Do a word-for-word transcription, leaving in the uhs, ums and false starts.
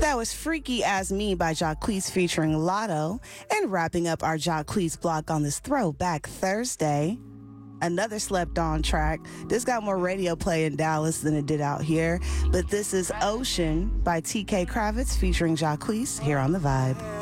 That was Freaky As Me by Jacquees featuring Lotto. And wrapping up our Jacquees block on this Throwback Thursday, another slept on track. This got more radio play in Dallas than it did out here. But this is Ocean by T K Kravitz featuring Jacquees here on The Vibe.